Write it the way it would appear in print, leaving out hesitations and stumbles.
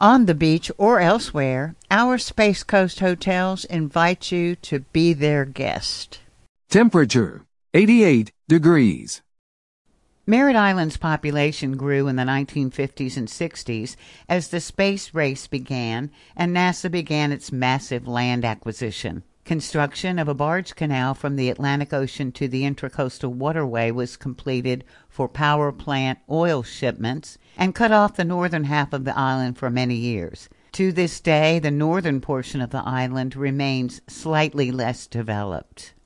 On the beach or elsewhere, our Space Coast hotels invite you to be their guest. Temperature, 88 degrees. Merritt Island's population grew in the 1950s and 60s as the space race began and NASA began its massive land acquisition. Construction of a barge canal from the Atlantic Ocean to the Intracoastal Waterway was completed for power plant oil shipments and cut off the northern half of the island for many years. To this day, the northern portion of the island remains slightly less developed.